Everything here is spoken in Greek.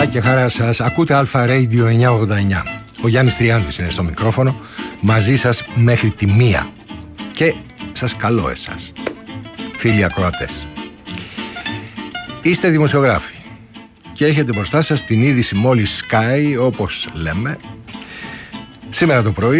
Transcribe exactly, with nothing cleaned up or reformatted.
Γεια και χαρά σας. Ακούτε Αλφα Radio εννιακόσια ογδόντα εννιά. Ο Γιάννης Τριάνδης είναι στο μικρόφωνο, μαζί σας μέχρι τη μία. Και σας καλώ εσάς, φίλοι ακροατές. Είστε δημοσιογράφοι και έχετε μπροστά σας την είδηση μόλις σκάει, όπως λέμε. Σήμερα το πρωί